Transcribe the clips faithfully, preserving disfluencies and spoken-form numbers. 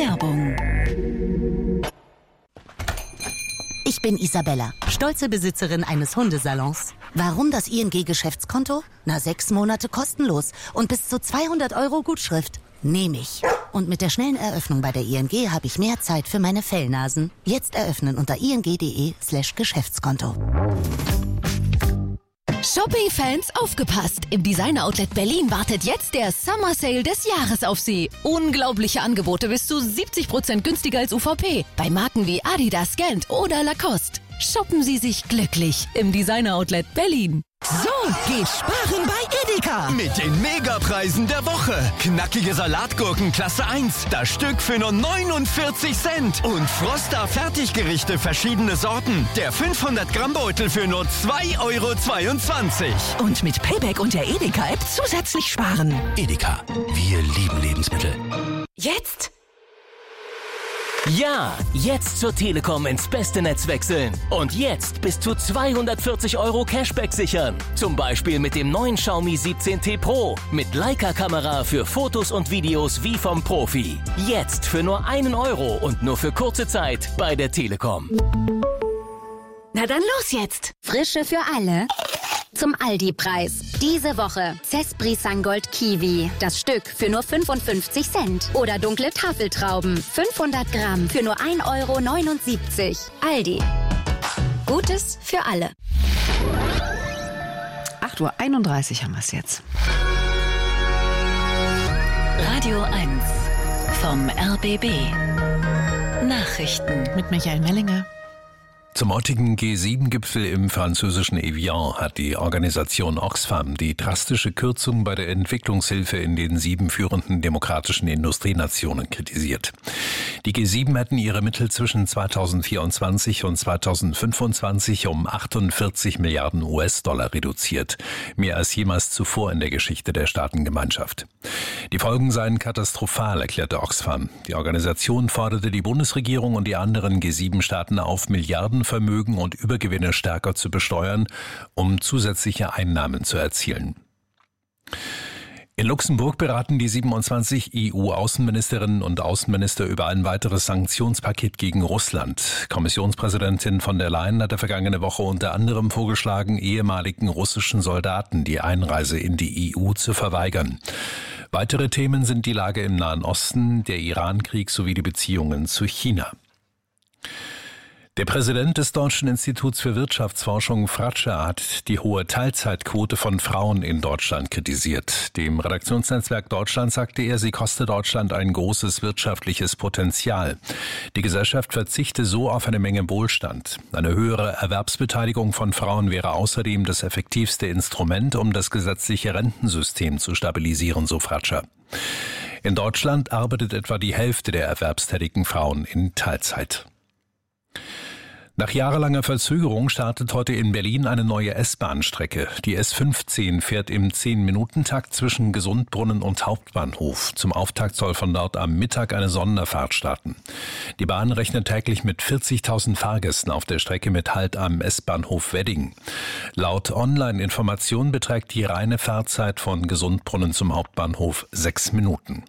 Werbung. Ich bin Isabella, stolze Besitzerin eines Hundesalons. Warum das I N G-Geschäftskonto? Na, sechs Monate kostenlos und bis zu zweihundert Euro Gutschrift. Nehme ich. Und mit der schnellen Eröffnung bei der I N G habe ich mehr Zeit für meine Fellnasen. Jetzt eröffnen unter ing.de slash Geschäftskonto. Shopping-Fans, aufgepasst! Im Designer Outlet Berlin wartet jetzt der Summer Sale des Jahres auf Sie. Unglaubliche Angebote bis zu siebzig Prozent günstiger als U V P. Bei Marken wie Adidas, Gant oder Lacoste. Shoppen Sie sich glücklich im Designer Outlet Berlin. So geht sparen bei Edeka. Mit den Megapreisen der Woche. Knackige Salatgurken Klasse eins. Das Stück für nur neunundvierzig Cent. Und Froster Fertiggerichte verschiedene Sorten. Der fünfhundert Gramm Beutel für nur zwei Euro zweiundzwanzig. Und mit Payback und der Edeka-App zusätzlich sparen. Edeka. Wir lieben Lebensmittel. Jetzt? Ja, jetzt zur Telekom ins beste Netz wechseln. Und jetzt bis zu zweihundertvierzig Euro Cashback sichern. Zum Beispiel mit dem neuen Xiaomi siebzehn T Pro. Mit Leica-Kamera für Fotos und Videos wie vom Profi. Jetzt für nur einen Euro und nur für kurze Zeit bei der Telekom. Na dann los jetzt. Frische für alle. Zum Aldi-Preis. Diese Woche Cespri Sangold Kiwi. Das Stück für nur fünfundfünfzig Cent. Oder dunkle Tafeltrauben. fünfhundert Gramm für nur ein Euro neunundsiebzig. Aldi. Gutes für alle. acht Uhr einunddreißig haben wir es jetzt. Radio eins vom R B B. Nachrichten Mit Michael Mellinger. Zum heutigen G sieben Gipfel im französischen Evian hat die Organisation Oxfam die drastische Kürzung bei der Entwicklungshilfe in den sieben führenden demokratischen Industrienationen kritisiert. Die G sieben hätten ihre Mittel zwischen zweitausendvierundzwanzig und zweitausendfünfundzwanzig um achtundvierzig Milliarden U S-Dollar reduziert, mehr als jemals zuvor in der Geschichte der Staatengemeinschaft. Die Folgen seien katastrophal, erklärte Oxfam. Die Organisation forderte die Bundesregierung und die anderen G sieben Staaten auf, Milliarden Vermögen und Übergewinne stärker zu besteuern, um zusätzliche Einnahmen zu erzielen. In Luxemburg beraten die siebenundzwanzig E U-Außenministerinnen und Außenminister über ein weiteres Sanktionspaket gegen Russland. Kommissionspräsidentin von der Leyen hatte vergangene Woche unter anderem vorgeschlagen, ehemaligen russischen Soldaten die Einreise in die E U zu verweigern. Weitere Themen sind die Lage im Nahen Osten, der Iran-Krieg sowie die Beziehungen zu China. Der Präsident des Deutschen Instituts für Wirtschaftsforschung, Fratscher, hat die hohe Teilzeitquote von Frauen in Deutschland kritisiert. Dem Redaktionsnetzwerk Deutschland sagte er, sie koste Deutschland ein großes wirtschaftliches Potenzial. Die Gesellschaft verzichte so auf eine Menge Wohlstand. Eine höhere Erwerbsbeteiligung von Frauen wäre außerdem das effektivste Instrument, um das gesetzliche Rentensystem zu stabilisieren, so Fratscher. In Deutschland arbeitet etwa die Hälfte der erwerbstätigen Frauen in Teilzeit. Nach jahrelanger Verzögerung startet heute in Berlin eine neue S-Bahn-Strecke. Die S fünfzehn fährt im zehn-Minuten-Takt zwischen Gesundbrunnen und Hauptbahnhof. Zum Auftakt soll von dort am Mittag eine Sonderfahrt starten. Die Bahn rechnet täglich mit vierzigtausend Fahrgästen auf der Strecke mit Halt am S-Bahnhof Wedding. Laut Online-Information beträgt die reine Fahrzeit von Gesundbrunnen zum Hauptbahnhof sechs Minuten.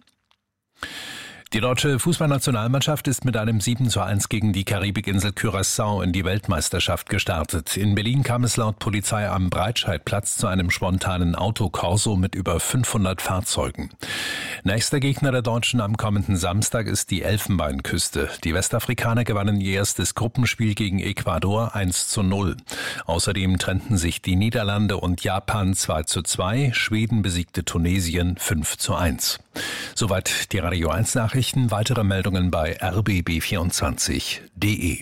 Die deutsche Fußballnationalmannschaft ist mit einem sieben zu eins gegen die Karibikinsel Curaçao in die Weltmeisterschaft gestartet. In Berlin kam es laut Polizei am Breitscheidplatz zu einem spontanen Autokorso mit über fünfhundert Fahrzeugen. Nächster Gegner der Deutschen am kommenden Samstag ist die Elfenbeinküste. Die Westafrikaner gewannen ihr erstes Gruppenspiel gegen Ecuador eins zu null. Außerdem trennten sich die Niederlande und Japan zwei zu zwei. Schweden besiegte Tunesien fünf zu eins. Soweit die Radio eins Nachrichten. Weitere Meldungen bei r b b vierundzwanzig punkt d e.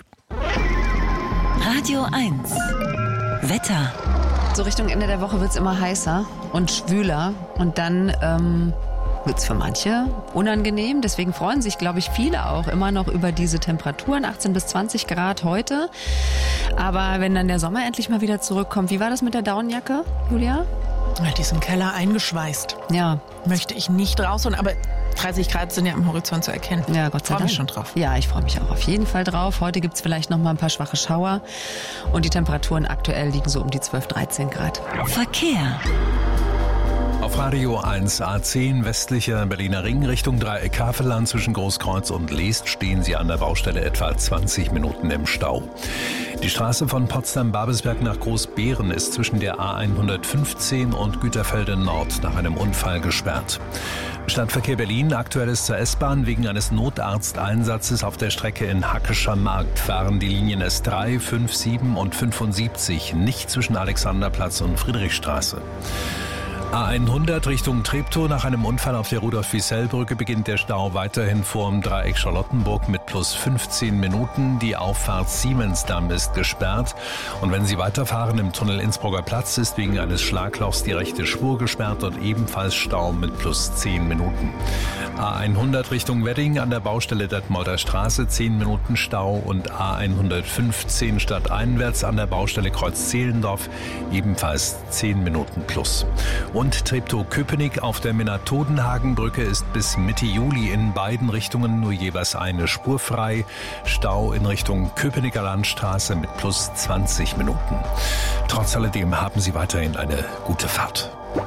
Radio eins Wetter. So Richtung Ende der Woche wird es immer heißer und schwüler. Und dann ähm, wird es für manche unangenehm. Deswegen freuen sich, glaube ich, viele auch immer noch über diese Temperaturen. achtzehn bis zwanzig Grad heute. Aber wenn dann der Sommer endlich mal wieder zurückkommt. Wie war das mit der Daunenjacke, Julia? Ja, die ist im Keller eingeschweißt. Ja. Möchte ich nicht rausholen, aber dreißig Grad sind ja am Horizont zu erkennen. Ja, Gott sei Dank. Freue mich schon drauf. Ja, ich freue mich auch auf jeden Fall drauf. Heute gibt es vielleicht noch mal ein paar schwache Schauer. Und die Temperaturen aktuell liegen so um die zwölf, dreizehn Grad. Verkehr. Auf auf Radio eins A zehn, westlicher Berliner Ring Richtung Dreieck Havelland. Zwischen Großkreuz und Leest stehen Sie an der Baustelle etwa zwanzig Minuten im Stau. Die Straße von Potsdam-Babelsberg nach Großbeeren ist zwischen der A hundertfünfzehn und Güterfelde Nord nach einem Unfall gesperrt. Stadtverkehr Berlin, aktuell ist zur S-Bahn. Wegen eines Notarzteinsatzes auf der Strecke in Hackescher Markt fahren die Linien S drei, fünf, sieben und fünfundsiebzig nicht zwischen Alexanderplatz und Friedrichstraße. A hundert Richtung Treptow. Nach einem Unfall auf der Rudolf-Wiesel-Brücke beginnt der Stau weiterhin vorm Dreieck Charlottenburg mit plus fünfzehn Minuten. Die Auffahrt Siemensdamm ist gesperrt. Und wenn Sie weiterfahren im Tunnel Innsbrucker Platz, ist wegen eines Schlaglochs die rechte Spur gesperrt und ebenfalls Stau mit plus zehn Minuten. A hundert Richtung Wedding an der Baustelle Detmolder Straße, zehn Minuten Stau. Und A hundertfünfzehn stadteinwärts an der Baustelle Kreuz-Zehlendorf, ebenfalls zehn Minuten plus. Und Treptow-Köpenick auf der Minna-Todenhagen-Brücke ist bis Mitte Juli in beiden Richtungen nur jeweils eine Spur frei. Stau in Richtung Köpenicker Landstraße mit plus zwanzig Minuten. Trotz alledem haben Sie weiterhin eine gute Fahrt.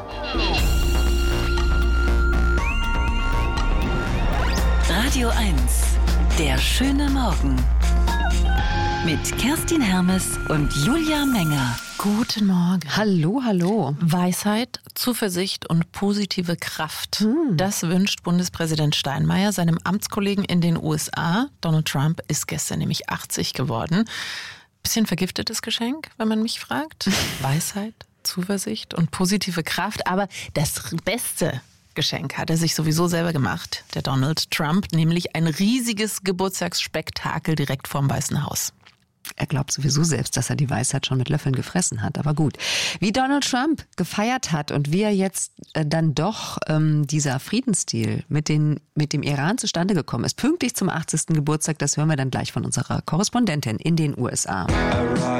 Radio eins, der schöne Morgen. Mit Kerstin Hermes und Julia Menger. Guten Morgen. Hallo, hallo. Weisheit, Zuversicht und positive Kraft. Hm. Das wünscht Bundespräsident Steinmeier seinem Amtskollegen in den U S A. Donald Trump ist gestern nämlich achtzig geworden. Bisschen vergiftetes Geschenk, wenn man mich fragt. Weisheit, Zuversicht und positive Kraft. Aber das beste Geschenk hat er sich sowieso selber gemacht, der Donald Trump, nämlich ein riesiges Geburtstagsspektakel direkt vorm Weißen Haus. Er glaubt sowieso selbst, dass er die Weisheit schon mit Löffeln gefressen hat, aber gut. Wie Donald Trump gefeiert hat und wie er jetzt äh, dann doch ähm, dieser Friedensdeal mit, den, mit dem Iran zustande gekommen ist, pünktlich zum achtzigsten Geburtstag, das hören wir dann gleich von unserer Korrespondentin in den U S A.